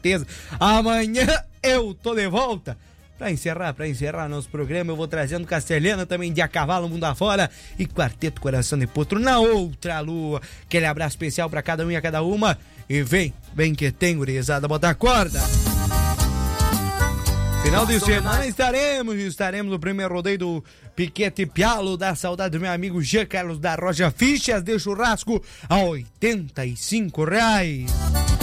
certeza. Amanhã eu tô de volta. Pra encerrar nosso programa, eu vou trazendo Castelhana também de A Cavalo, Mundo Afora e Quarteto Coração de Potro na outra lua. Aquele abraço especial pra cada um e a cada uma. E vem que tem, gurizada, botar a corda. Final de semana estaremos no primeiro rodeio do Piquete Pialo da saudade do meu amigo Jean Carlos da Rocha. Fichas de churrasco a R$85.